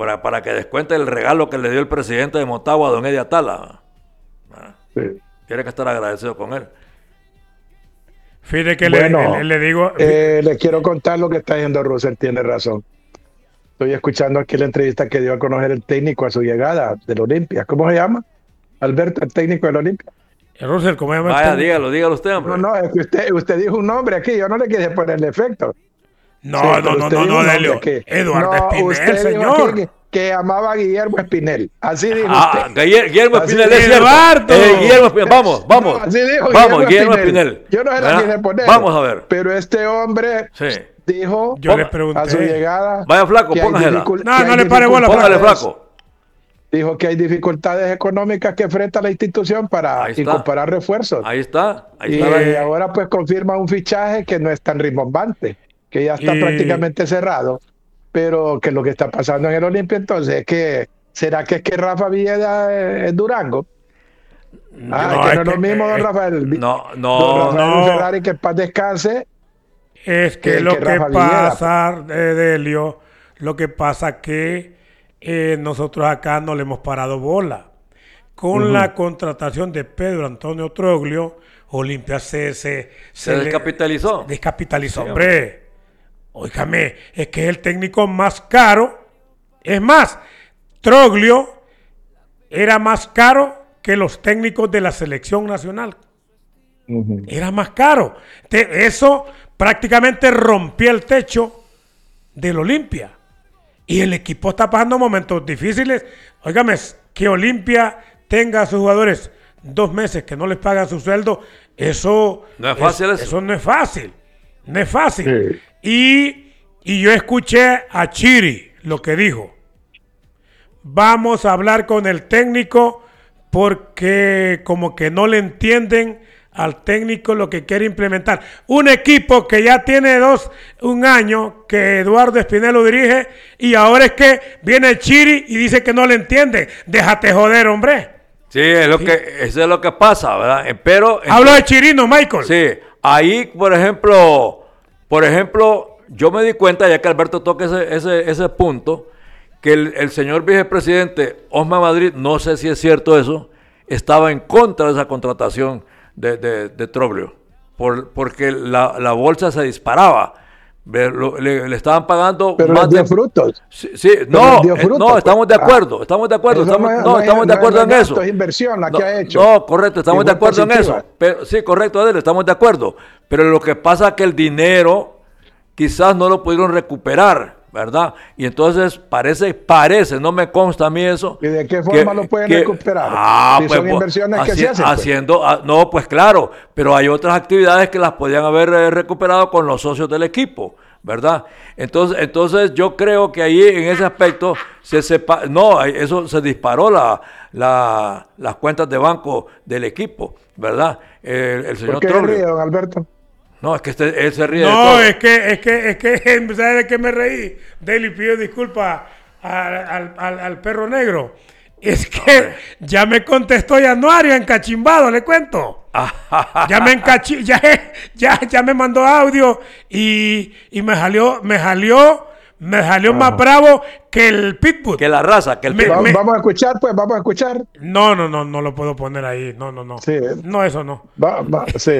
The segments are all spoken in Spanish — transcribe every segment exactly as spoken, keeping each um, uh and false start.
para, para que descuente el regalo que le dio el presidente de Motagua a don Eddie Atala. Sí. Tiene que estar agradecido con él. Fíjate que bueno, le, le, le digo... Eh, le quiero contar lo que está diciendo Russell, tiene razón. Estoy escuchando aquí la entrevista que dio a conocer el técnico a su llegada del Olimpia. ¿Cómo se llama? Alberto, el técnico del Olimpia. Russell, ¿cómo se llama? Vaya, dígalo, dígalo usted, hombre. No, no, es que usted, usted dijo un nombre aquí, yo no le quise poner el efecto. No, sí, no, no, no, no, Delio. Que, Eduardo no, Espinel, señor. Que, que amaba a Guillermo Espinel. Así dijo ah, usted. Guillermo así Espinel es Eduardo. Eh, Guillermo Espinel, vamos, vamos. No, así dijo vamos, Guillermo Espinel. Yo no se la quise poner. Vamos a ver. Pero este hombre sí. dijo yo le pregunté. a su llegada. Vaya, flaco, póngasela. No, no le pare bola. Póngale, flaco. Dijo que hay dificultades económicas que enfrenta la institución para incorporar refuerzos. Ahí está. Ahí y, está. y ahora pues confirma un fichaje que no es tan rimbombante, que ya está y... prácticamente cerrado, pero que lo que está pasando en el Olimpia entonces es que, ¿será que es que Rafa Villeda es, es Durango? Ah, no, que no es lo mismo, don Rafael. No, no, don Rafael no. Ferrari, que en paz descanse. Es que, que lo que, que pasa, eh, Delio, lo que pasa que Eh, nosotros acá no le hemos parado bola. Con uh-huh. la contratación de Pedro Antonio Troglio, Olimpia se, se, se, se descapitalizó. Le, se descapitalizó, sí, hombre. Óigame, es que es el técnico más caro. Es más, Troglio era más caro que los técnicos de la selección nacional. Uh-huh. Era más caro. Te, eso prácticamente rompió el techo del Olimpia. Y el equipo está pasando momentos difíciles. Óigame, que Olimpia tenga a sus jugadores dos meses que no les pagan su sueldo, eso no es fácil. Es, eso. eso no es fácil. No es fácil. Sí. Y, y yo escuché a Chiri lo que dijo. Vamos a hablar con el técnico porque como que no le entienden al técnico lo que quiere implementar. Un equipo que ya tiene dos, un año que Eduardo Espinel lo dirige y ahora es que viene el Chiri y dice que no le entiende. Déjate joder, hombre. Sí, es lo sí. que, eso es lo que pasa, ¿verdad? Pero hablo de Chirino, Michael. Sí, ahí, por ejemplo, por ejemplo, yo me di cuenta, ya que Alberto toca ese, ese, ese punto, que el, el señor vicepresidente Osma Madrid, no sé si es cierto eso, estaba en contra de esa contratación de, de, de Troglio, por, porque la, la bolsa se disparaba. Le, le, le estaban pagando pero más dio de frutos. Sí, sí no, frutos, no, estamos de acuerdo, ah, estamos de acuerdo, estamos, no, no, estamos de acuerdo no, no, en eso. Es inversión la no, que ha hecho. No, correcto, estamos de acuerdo positiva. en eso. Pero sí, correcto, Adel, estamos de acuerdo. Pero lo que pasa es que el dinero quizás no lo pudieron recuperar, ¿verdad? Y entonces parece, parece, no me consta a mí eso. ¿Y de qué forma que, lo pueden que, recuperar? Ah, si pues, son inversiones haci- que se hacen. Haciendo, pues. No, pues claro, pero hay otras actividades que las podían haber eh, recuperado con los socios del equipo, ¿verdad? Entonces, entonces yo creo que ahí en ese aspecto se sepa, no, eso se disparó la, la, las cuentas de banco del equipo, ¿verdad? El, el señor ¿Por qué Troglio. ríe, don Alberto? No, es que este, él se ríe no, de todo. No, es que, es que, es que, ¿sabes de qué me reí? Deli, pido disculpas al, al, al, al perro negro. Es que no, ya me contestó Januario encachimbado, le cuento. ya me encachi, ya, ya, ya me mandó audio y, y me salió, me salió, me salió más bravo que el Pitbull. Que la raza, que el me, Pitbull. Me, vamos a escuchar, pues, vamos a escuchar. No, no, no, no lo puedo poner ahí. No, no, no. Sí. No, eso no. Va, va, sí.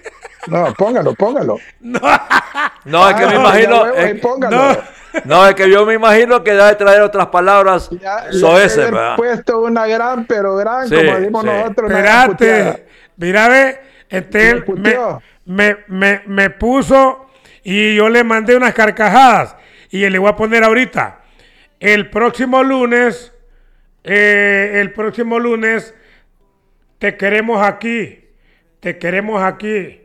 No, póngalo, póngalo. No, no es que ah, me imagino. Huevo, es, póngalo. No, no, es que yo me imagino que debe traer otras palabras. Soeces, ¿verdad? Puesto una gran, pero gran, sí, como decimos sí. nosotros. Espérate, mira, ve, este, me, me, me, me puso y yo le mandé unas carcajadas y le voy a poner ahorita. El próximo lunes, eh, el próximo lunes, te queremos aquí, te queremos aquí.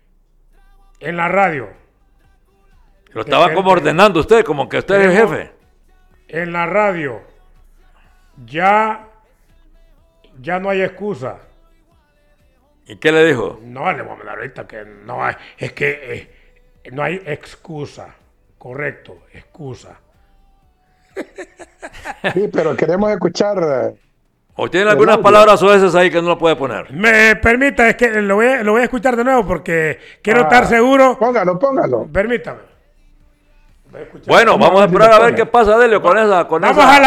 En la radio. Lo estaba que, como ordenando usted, como que usted es el jefe. En la radio. Ya, ya no hay excusa. ¿Y qué le dijo? No, le voy a mandar ahorita que no hay, es que eh, no hay excusa. Correcto, excusa. Sí, pero queremos escuchar. ¿O tiene algunas palabras o esas ahí que no lo puede poner? Me permita, es que lo voy a, lo voy a escuchar de nuevo porque quiero ah, estar seguro. Póngalo, póngalo. Permítame. Bueno, vamos a esperar a ver qué pasa, Delio, con esa. Con vamos esa. a la